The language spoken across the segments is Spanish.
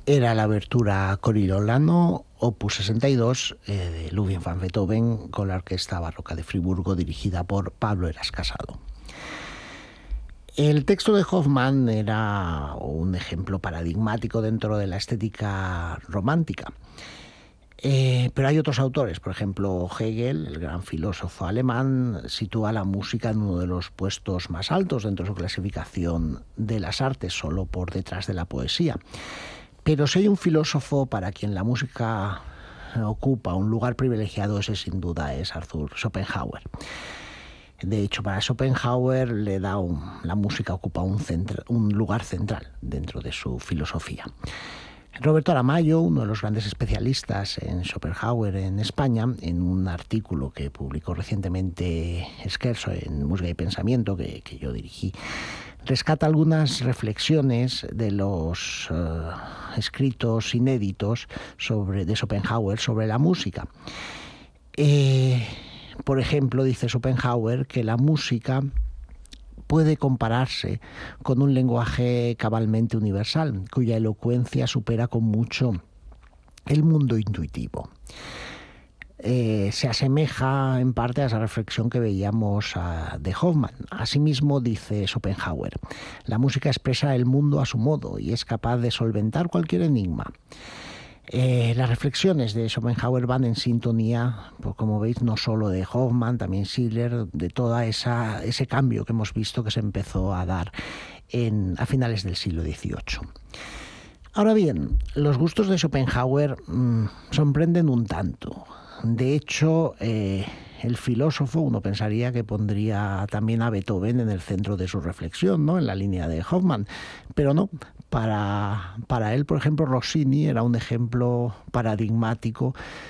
era la abertura Coriolanno, opus 62, de Ludwig van Beethoven, con la Orquesta Barroca de Friburgo, dirigida por Pablo Heras Casado. El texto de Hoffmann era un ejemplo paradigmático dentro de la estética romántica. Pero hay otros autores, por ejemplo, Hegel, el gran filósofo alemán, sitúa la música en uno de los puestos más altos dentro de su clasificación de las artes, solo por detrás de la poesía. Pero si hay un filósofo para quien la música ocupa un lugar privilegiado, ese sin duda es Arthur Schopenhauer. De hecho, para Schopenhauer la música ocupa un lugar central dentro de su filosofía. Roberto Aramayo, uno de los grandes especialistas en Schopenhauer en España, en un artículo que publicó recientemente Scherzo en Música y Pensamiento, que yo dirigí, rescata algunas reflexiones de los escritos inéditos de Schopenhauer sobre la música. Por ejemplo, dice Schopenhauer que la música puede compararse con un lenguaje cabalmente universal, cuya elocuencia supera con mucho el mundo intuitivo. Se asemeja en parte a esa reflexión que veíamos de Hoffmann. Asimismo, dice Schopenhauer, la música expresa el mundo a su modo y es capaz de solventar cualquier enigma. Las reflexiones de Schopenhauer van en sintonía, pues como veis, no solo de Hoffmann, también Schiller, de todo ese cambio que hemos visto que se empezó a dar a finales del siglo XVIII. Ahora bien, los gustos de Schopenhauer sorprenden un tanto. De hecho, el filósofo, uno pensaría que pondría también a Beethoven en el centro de su reflexión, ¿no?, en la línea de Hoffmann, pero no. Para él, por ejemplo, Rossini era un ejemplo paradigmático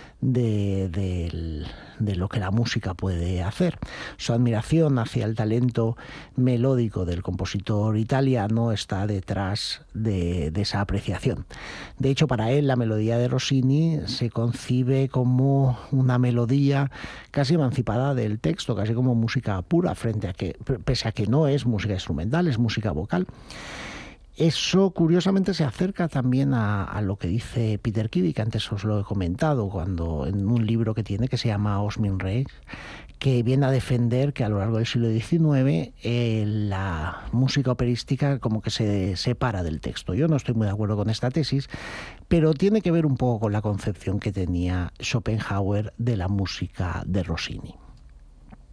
de lo que la música puede hacer. Su admiración hacia el talento melódico del compositor italiano está detrás de esa apreciación. De hecho, para él la melodía de Rossini se concibe como una melodía casi emancipada del texto, casi como música pura, pese a que no es música instrumental, es música vocal. Eso curiosamente se acerca también a lo que dice Peter Kivy, que antes os lo he comentado, cuando en un libro que tiene que se llama Osmin Reich, que viene a defender que a lo largo del siglo XIX la música operística como que se separa del texto. Yo no estoy muy de acuerdo con esta tesis, pero tiene que ver un poco con la concepción que tenía Schopenhauer de la música de Rossini.